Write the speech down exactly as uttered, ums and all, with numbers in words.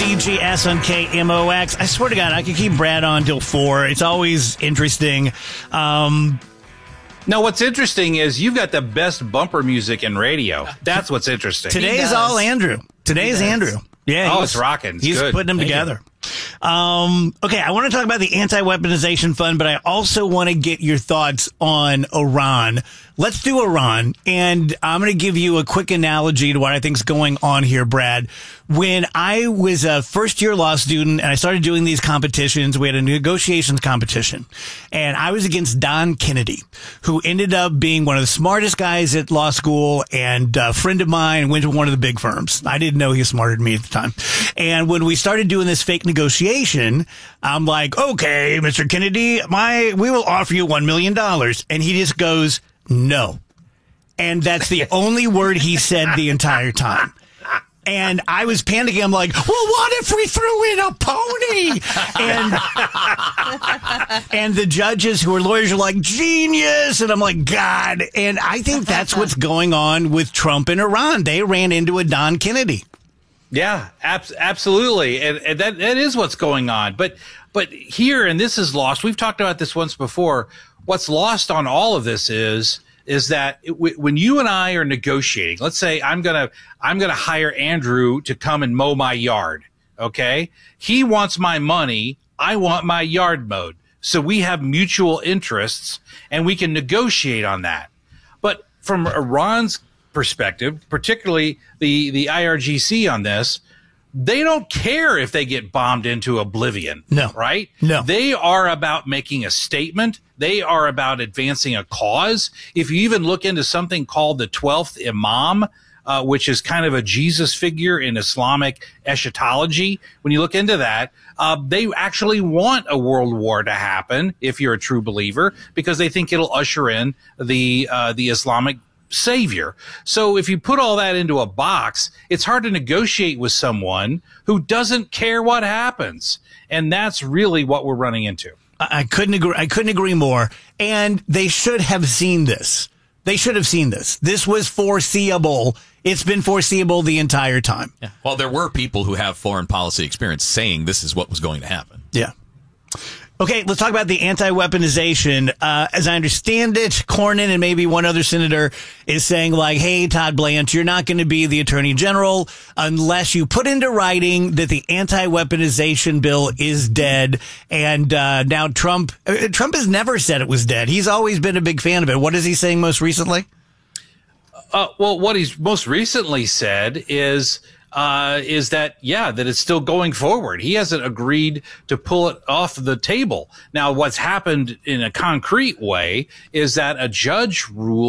W G S on K M O X. I swear to God, I could keep Brad on till four. It's always interesting. Um, no, what's interesting is you've got the best bumper music in radio. That's what's interesting. Today's all Andrew. Today's Andrew. Yeah. Oh, it's rocking. It's he's good. putting them Thank together. Um, okay, I want to talk about the anti-weaponization fund, but I also want to get your thoughts on Iran. Let's do Iran, and I'm going to give you a quick analogy to what I think is going on here, Brad. When I was a first-year law student and I started doing these competitions, we had a negotiations competition, and I was against Don Kennedy, who ended up being one of the smartest guys at law school and a friend of mine, and went to one of the big firms. I didn't know he was smarter than me at the time. And when we started doing this fake negotiation, I'm like, okay, Mister Kennedy, my we will offer you one million dollars. And he just goes, no. And that's the only word he said the entire time. And I was panicking. I'm like, well, what if we threw in a pony? And, and the judges who are lawyers are like, genius. And I'm like, God. And I think that's what's going on with Trump and Iran. They ran into a Don Kennedy. Yeah, ab- absolutely. And, and that, that is what's going on. But, but here, and this is lost. We've talked about this once before. What's lost on all of this is, is that it, w- when you and I are negotiating, let's say I'm going to, I'm going to hire Andrew to come and mow my yard. Okay. He wants my money. I want my yard mowed. So we have mutual interests and we can negotiate on that. But from Iran's perspective, particularly the, the I R G C on this, they don't care if they get bombed into oblivion. No. Right? No. They are about making a statement. They are about advancing a cause. If you even look into something called the twelfth Imam, uh, which is kind of a Jesus figure in Islamic eschatology, when you look into that, uh, they actually want a world war to happen, if you're a true believer, because they think it'll usher in the, uh, the Islamic savior. So if you put all that into a box, it's hard to negotiate with someone who doesn't care what happens. And that's really what we're running into. I couldn't agree. I couldn't agree more. And they should have seen this. They should have seen this. This was foreseeable. It's been foreseeable the entire time. Yeah. Well, there were people who have foreign policy experience saying this is what was going to happen. Yeah. Okay, let's talk about the anti-weaponization. Uh, as I understand it, Cornyn and maybe one other senator is saying like, hey, Todd Blanche, you're not going to be the attorney general unless you put into writing that the anti-weaponization bill is dead. And uh, now Trump, uh, Trump has never said it was dead. He's always been a big fan of it. What is he saying most recently? Uh, well, what he's most recently said is uh, is that, yeah, that it's still going forward. He hasn't agreed to pull it off the table. Now, what's happened in a concrete way is that a judge ruled